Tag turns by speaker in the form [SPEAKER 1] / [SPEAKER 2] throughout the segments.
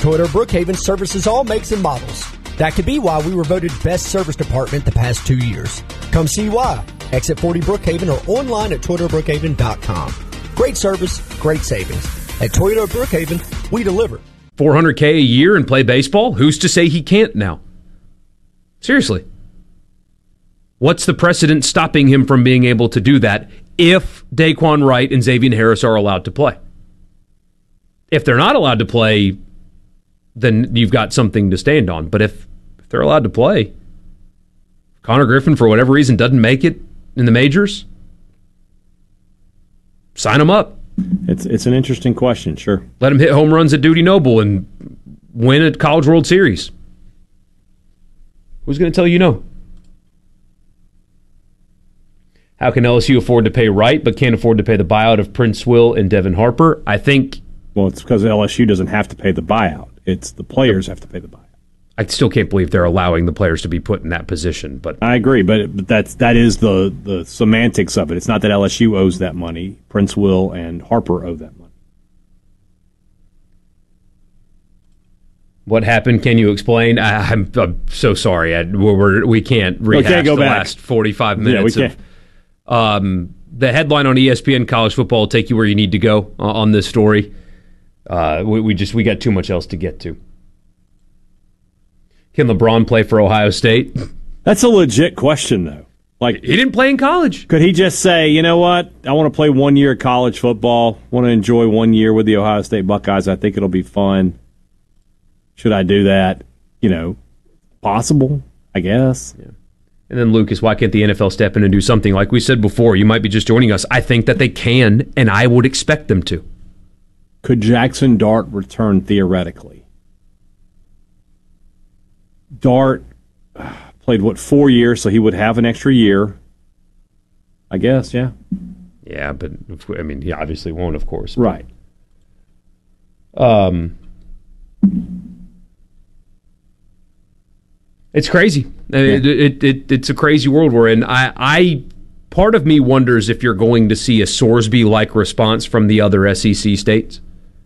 [SPEAKER 1] Toyota Brookhaven services all makes and models. That could be why we were voted best service department the past 2 years. Come see why. Exit 40 Brookhaven or online at ToyotaBrookhaven.com. Great service, great savings. At Toyota Brookhaven, we deliver.
[SPEAKER 2] $400K a year and play baseball? Who's to say he can't now? Seriously. What's the precedent stopping him from being able to do that if Daquan Wright and Xavier Harris are allowed to play? If they're not allowed to play, then you've got something to stand on. But if they're allowed to play, Connor Griffin, for whatever reason, doesn't make it in the majors, sign him up.
[SPEAKER 3] It's an interesting question, sure.
[SPEAKER 2] Let him hit home runs at Duty Noble and win a College World Series. Who's going to tell you no? How can LSU afford to pay Wright but can't afford to pay the buyout of Prince Will and Devin Harper? I think...
[SPEAKER 3] Well, it's because LSU doesn't have to pay the buyout. It's the players have to pay the buyout.
[SPEAKER 2] I still can't believe they're allowing the players to be put in that position. But
[SPEAKER 3] I agree, but that is the semantics of it. It's not that LSU owes that money. Prince Will and Harper owe that money.
[SPEAKER 2] What happened? Can you explain? I'm so sorry. We can't rehash the last 45 minutes.
[SPEAKER 3] Yeah, we
[SPEAKER 2] can't. The headline on ESPN College Football will take you where you need to go on this story. We got too much else to get to. Can LeBron play for Ohio State?
[SPEAKER 3] That's a legit question, though. Like,
[SPEAKER 2] he didn't play in college.
[SPEAKER 3] Could he just say, you know what? I want to play 1 year of college football. Want to enjoy 1 year with the Ohio State Buckeyes. I think it'll be fun. Should I do that? Possible, I guess.
[SPEAKER 2] Yeah. And then, Lucas, why can't the NFL step in and do something? Like we said before, you might be just joining us. I think that they can, and I would expect them to.
[SPEAKER 3] Could Jackson Dart return theoretically? Dart played, 4 years, so he would have an extra year. I guess, yeah.
[SPEAKER 2] Yeah, but, he obviously won't, of course.
[SPEAKER 3] Right.
[SPEAKER 2] It's crazy. It's a crazy world we're in. Part of me wonders if you're going to see a Sorsby-like response from the other SEC states.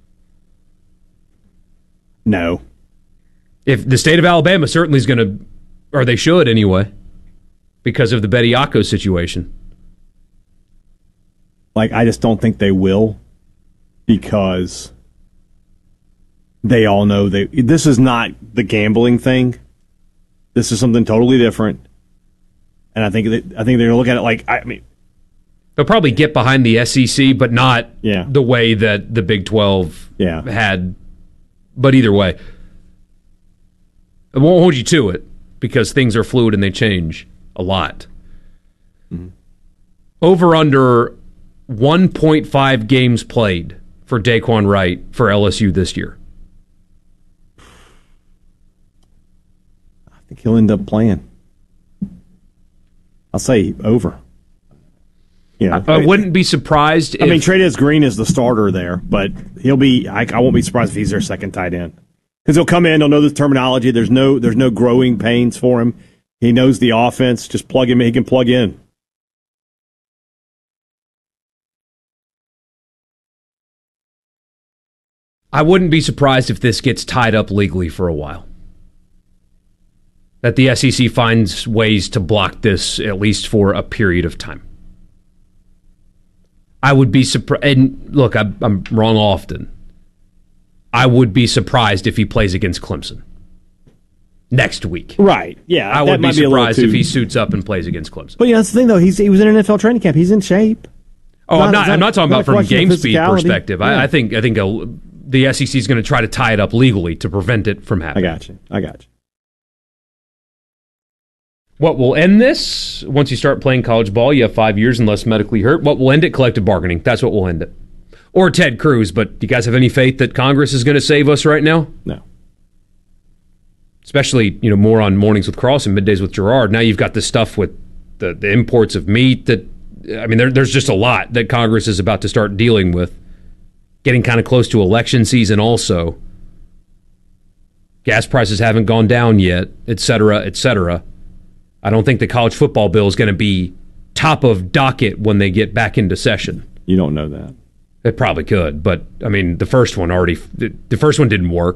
[SPEAKER 3] No.
[SPEAKER 2] If the state of Alabama certainly is going to, or they should anyway, because of the Bediako situation.
[SPEAKER 3] I just don't think they will, because they all know this is not the gambling thing. This is something totally different, and I think they're going to look at it
[SPEAKER 2] they'll probably get behind the SEC, but not the way that the Big 12 had. But either way, I won't hold you to it because things are fluid and they change a lot. Mm-hmm. Over under 1.5 games played for Daquan Wright for LSU this year.
[SPEAKER 3] I think he'll end up playing. I'll say over.
[SPEAKER 2] I wouldn't be surprised if...
[SPEAKER 3] Trey'Dez Green is the starter there, but he'll be... I won't be surprised if he's their second tight end. Because he'll come in, he'll know the terminology. There's no growing pains for him. He knows the offense. Just plug him in. He can plug in.
[SPEAKER 2] I wouldn't be surprised if this gets tied up legally for a while. That the SEC finds ways to block this at least for a period of time. I would be surprised, and look, I'm wrong often. I would be surprised if he plays against Clemson next week.
[SPEAKER 3] Right, yeah.
[SPEAKER 2] I would be surprised if he suits up and plays against Clemson.
[SPEAKER 3] But that's the thing, though. He was in an NFL training camp. He's in shape.
[SPEAKER 2] Oh, I'm not talking about from game speed perspective. Yeah. I think the SEC is going to try to tie it up legally to prevent it from happening.
[SPEAKER 3] I got you.
[SPEAKER 2] What will end this? Once you start playing college ball, you have 5 years unless medically hurt. What will end it? Collective bargaining. That's what will end it. Or Ted Cruz, but do you guys have any faith that Congress is going to save us right now?
[SPEAKER 3] No.
[SPEAKER 2] Especially, more on Mornings with Cross and Middays with Gerard. Now you've got this stuff with the imports of meat that, there's just a lot that Congress is about to start dealing with. Getting kind of close to election season also. Gas prices haven't gone down yet, et cetera, et cetera. I don't think the college football bill is going to be top of docket when they get back into session.
[SPEAKER 3] You don't know that.
[SPEAKER 2] It probably could, but the first one didn't work.